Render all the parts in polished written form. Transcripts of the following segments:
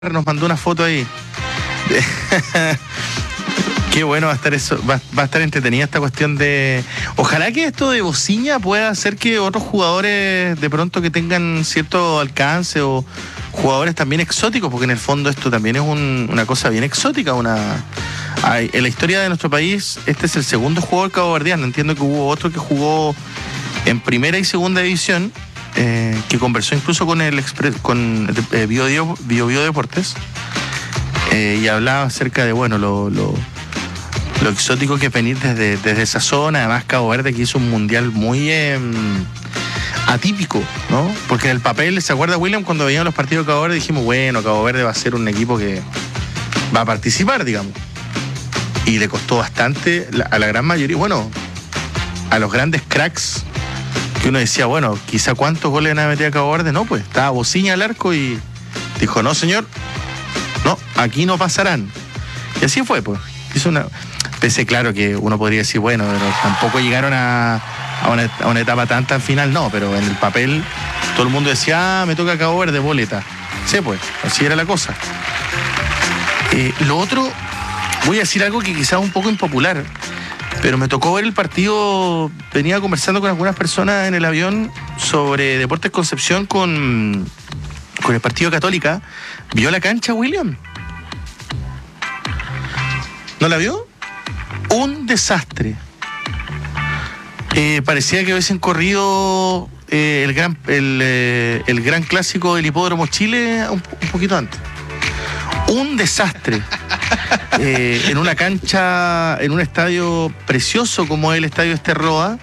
nos mandó una foto ahí. Qué bueno va a estar eso, va a estar entretenida esta cuestión de... Ojalá que esto de Bociña pueda hacer que otros jugadores de pronto que tengan cierto alcance o jugadores también exóticos, porque en el fondo esto también es una cosa bien exótica. En la historia de nuestro país, este es el segundo jugador caboverdiano. Entiendo que hubo otro que jugó en primera y segunda división, que conversó incluso con Bio Deportes, y hablaba acerca de lo exótico que es venir desde esa zona. Además, Cabo Verde, que hizo un mundial muy atípico, ¿no? Porque en el papel, ¿se acuerda, William? Cuando veíamos los partidos de Cabo Verde dijimos, bueno, Cabo Verde va a ser un equipo que va a participar, digamos. Y le costó bastante a la gran mayoría, a los grandes cracks, que uno decía, quizá cuántos goles van a meter a Cabo Verde. No, pues estaba Bociña al arco y dijo, no, señor, no, aquí no pasarán. Y así fue, pues. Pensé, claro, que uno podría decir, pero tampoco llegaron a una etapa tan final, no, pero en el papel todo el mundo decía, me toca Cabo Verde, boleta. Sí, pues, así era la cosa. Lo otro, voy a decir algo que quizás es un poco impopular, pero me tocó ver el partido. Venía conversando con algunas personas en el avión sobre Deportes Concepción con el partido Católica. ¿Vio la cancha, William? ¿No la vio? Un desastre. Parecía que hubiesen corrido el gran clásico del Hipódromo Chile un poquito antes. Un desastre. En una cancha, en un estadio precioso como es el Estadio Esterroa,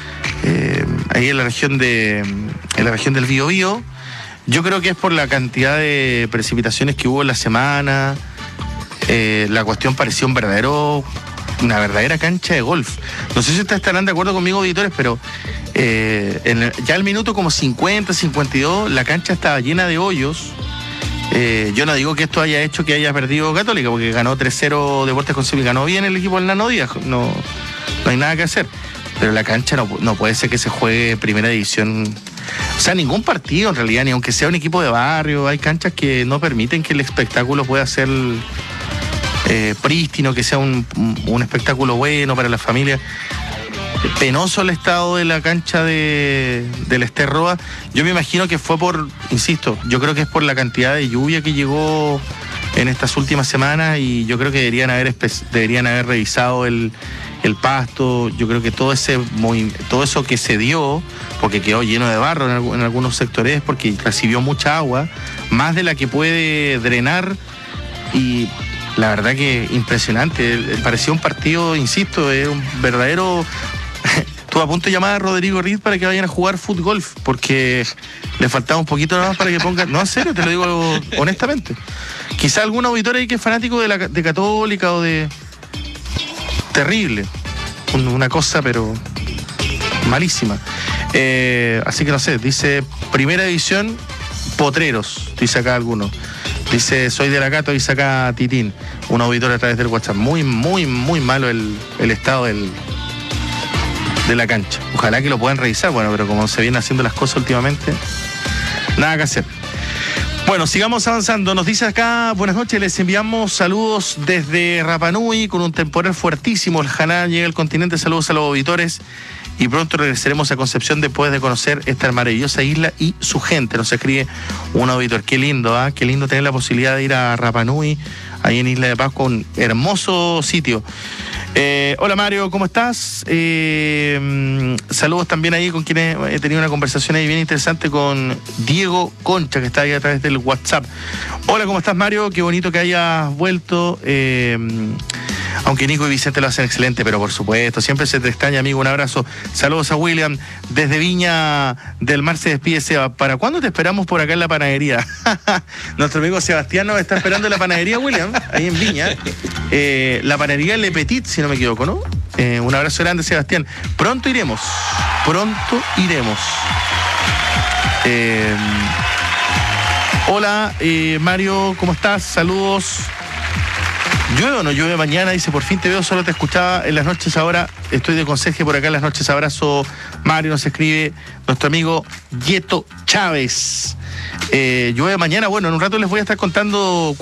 ahí en la región del Biobío. Yo creo que es por la cantidad de precipitaciones que hubo en la semana. La cuestión parecía una verdadera cancha de golf. No sé si ustedes estarán de acuerdo conmigo, auditores, pero ya al minuto como 50, 52, la cancha estaba llena de hoyos. Yo no digo que esto haya hecho que haya perdido Católica, porque ganó 3-0 Deportes Concepción y ganó bien el equipo del Nano Díaz. No hay nada que hacer. Pero la cancha no puede ser que se juegue primera división. O sea, ningún partido en realidad, ni aunque sea un equipo de barrio. Hay canchas que no permiten que el espectáculo pueda ser prístino, que sea un espectáculo bueno para la familia. Penoso el estado de la cancha del Esterroa. Yo me imagino que fue yo creo que es por la cantidad de lluvia que llegó en estas últimas semanas, y yo creo que deberían haber revisado el pasto. Yo creo que todo eso que se dio, porque quedó lleno de barro en algunos sectores, porque recibió mucha agua, más de la que puede drenar, y la verdad que impresionante. Parecía un partido, insisto, es un verdadero... Estuve a punto de llamar a Rodrigo Riz para que vayan a jugar fútbol, porque le faltaba un poquito nada más para que pongan... No, en serio, te lo digo honestamente. Quizá algún auditor ahí que es fanático de Católica o de... Terrible. Una cosa, pero malísima. Así que no sé, dice primera división, potreros, dice acá alguno. Dice, soy de la Cato, dice acá Titín, un auditor a través del WhatsApp. Muy, muy, muy malo el estado de la cancha. Ojalá que lo puedan revisar, pero como se vienen haciendo las cosas últimamente, nada que hacer. Bueno, sigamos avanzando. Nos dice acá, buenas noches, les enviamos saludos desde Rapa Nui con un temporal fuertísimo. El Haná llega al continente, saludos a los auditores, y pronto regresaremos a Concepción después de conocer esta maravillosa isla y su gente. Nos escribe un auditor. Qué lindo, qué lindo tener la posibilidad de ir a Rapa Nui, ahí en Isla de Pascua, un hermoso sitio. Hola Mario, ¿cómo estás? Saludos también ahí con quienes he tenido una conversación ahí bien interesante con Diego Concha, que está ahí a través del WhatsApp. Hola, ¿cómo estás, Mario? Qué bonito que hayas vuelto. Aunque Nico y Vicente lo hacen excelente, pero por supuesto, siempre se te extraña, amigo. Un abrazo. Saludos a William. Desde Viña del Mar se despide Seba. ¿Para cuándo te esperamos por acá en la panadería? Nuestro amigo Sebastián nos está esperando en la panadería, William, ahí en Viña. La panadería Le Petit, si no me equivoco, ¿no? Un abrazo grande, Sebastián. Pronto iremos. Hola, Mario, ¿cómo estás? Saludos ¿Llueve o no llueve mañana? Dice, por fin te veo, solo te escuchaba en las noches, ahora estoy de conserje por acá en las noches. Abrazo, Mario, nos escribe nuestro amigo Yeto Chávez. Llueve mañana, bueno, en un rato les voy a estar contando